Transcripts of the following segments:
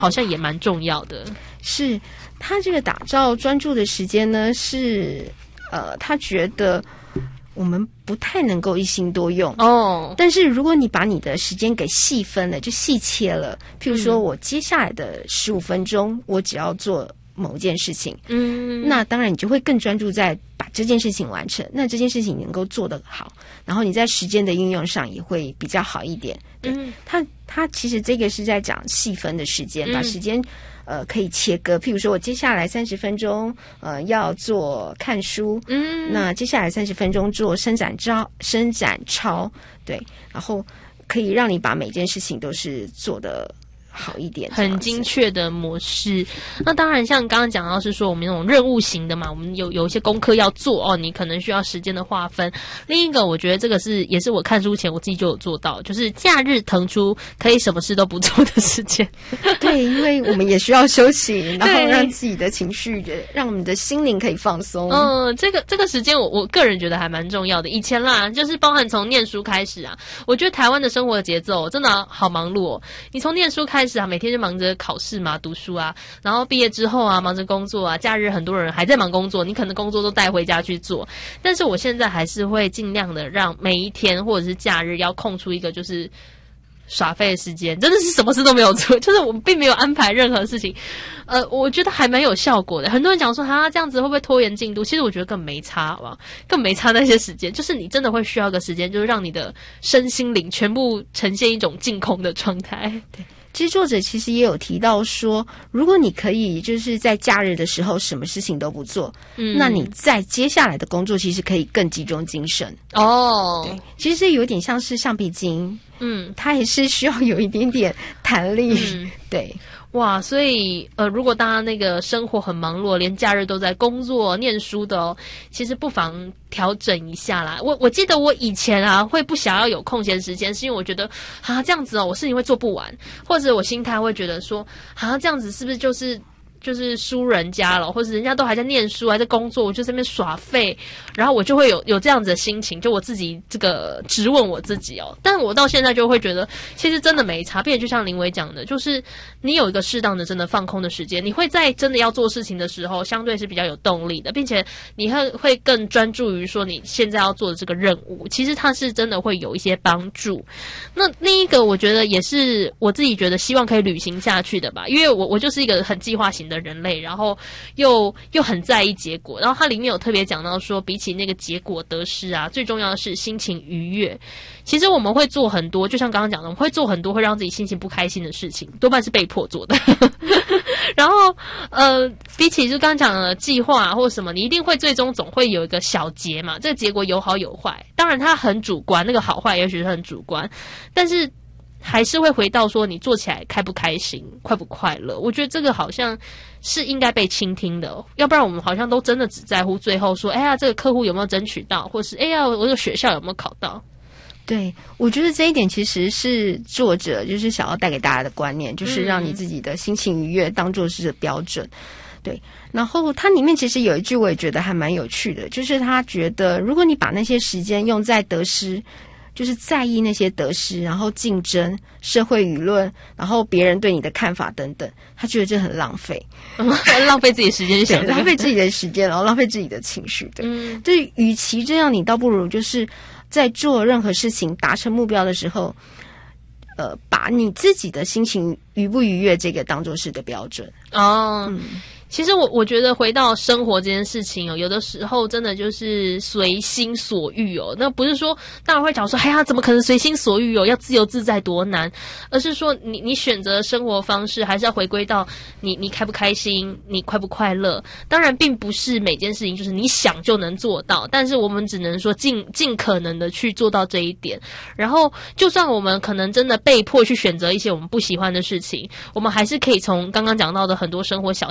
好像也蛮重要的。 是他这个打造专注的时间呢，是他觉得我们不太能够一心多用哦。 但是如果你把你的时间给细分了，就细切了，譬如说我接下来的15分钟，我只要做某件事情，那当然你就会更专注在把这件事情完成，那这件事情能够做得好，然后你在时间的运用上也会比较好一点。对，他其实这个是在讲细分的时间，把时间可以切割，譬如说我接下来30分钟要做看书，那接下来30分钟做伸展操，对，然后可以让你把每件事情都是做得好一点， 很精确的模式。那当然像刚刚讲到是说我们那种任务型的嘛，我们有一些功课要做哦，你可能需要时间的划分。另一个我觉得这个也是我看书前我自己就有做到，就是假日腾出可以什么事都不做的时间。 对，因为我们也需要休息，然后让自己的情绪让我们的心灵可以放松。 这个时间我个人觉得还蛮重要的。以前啦，就是包含从念书开始啊，我觉得台湾的生活的节奏真的好忙碌哦。你从念书开始啊，每天就忙着考试嘛，读书啊，然后毕业之后啊，忙着工作啊，假日很多人还在忙工作，你可能工作都带回家去做。但是我现在还是会尽量的让每一天或者是假日要空出一个就是耍废的时间，真的是什么事都没有做，就是我并没有安排任何事情。我觉得还蛮有效果的。很多人讲说这样子会不会拖延进度，其实我觉得更没差，好不好？更没差那些时间，就是你真的会需要一个时间，就是让你的身心灵全部呈现一种净空的状态。 对，其实作者其实也有提到说，如果你可以就是在假日的时候什么事情都不做，那你在接下来的工作其实可以更集中精神。对，其实有点像是橡皮筋，它也是需要有一点点弹力。对。 哇，所以如果大家那个生活很忙碌，连假日都在工作念书的哦，其实不妨调整一下啦。我记得我以前啊会不想要有空闲时间，是因为我觉得这样子我事情会做不完，或者我心态会觉得说这样子是不是就是输人家了，或者人家都还在念书还在工作，我就在那边耍废，然后我就会有这样子的心情，就我自己这个质问我自己哦。但我到现在就会觉得其实真的没差，并且就像林伟讲的，就是你有一个适当的真的放空的时间，你会在真的要做事情的时候相对是比较有动力的，并且你会更专注于说你现在要做的这个任务，其实它是真的会有一些帮助。那另一个我觉得也是我自己觉得希望可以履行下去的吧，因为我就是一个很计划型的人类，然后又很在意结果，然后它里面有特别讲到说，比起那个结果得失啊，最重要的是心情愉悦。其实我们会做很多，就像刚刚讲的，我们会做很多会让自己心情不开心的事情，多半是被迫做的。然后比起就刚刚讲的计划或什么，你一定会最终总会有一个小结嘛，这个结果有好有坏，当然它很主观，那个好坏也许是很主观，但是还是会回到说你做起来开不开心，快不快乐。我觉得这个好像是应该被倾听的，要不然我们好像都真的只在乎最后说这个客户有没有争取到，或是我这个学校有没有考到。 对，我觉得这一点其实是作者就是想要带给大家的观念，就是让你自己的心情愉悦当作是标准。对，然后它里面其实有一句我也觉得还蛮有趣的，就是他觉得如果你把那些时间用在得失，就是在意那些得失，然后竞争、社会舆论，然后别人对你的看法等等，他觉得这很浪费， 浪费自己时间想， 浪费自己的时间，然后浪费自己的情绪。对，就是与其这样，你倒不如就是在做任何事情达成目标的时候，把你自己的心情愉不愉悦这个当作是的标准。 其实我觉得回到生活这件事情有的时候真的就是随心所欲那不是说当然会讲说怎么可能随心所欲要自由自在多难，而是说你选择生活方式还是要回归到你开不开心，你快不快乐。当然并不是每件事情就是你想就能做到，但是我们只能说尽可能的去做到这一点。然后就算我们可能真的被迫去选择一些我们不喜欢的事情，我们还是可以从刚刚讲到的很多生活小细节当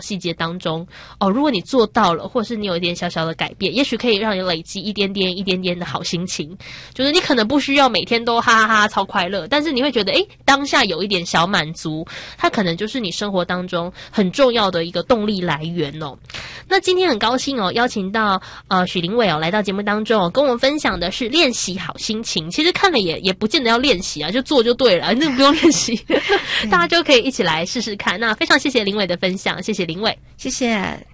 当中如果你做到了，或是你有一点小小的改变，也许可以让你累积一点点的好心情。就是你可能不需要每天都哈哈哈超快乐，但是你会觉得当下有一点小满足，它可能就是你生活当中很重要的一个动力来源哦。那今天很高兴邀请到许玲葦来到节目当中跟我们分享的是练习好心情。其实看了也不见得要练习啊，就做就对了，那不用练习大家就可以一起来试试看。那非常谢谢玲葦的分享，谢谢玲葦， 谢谢。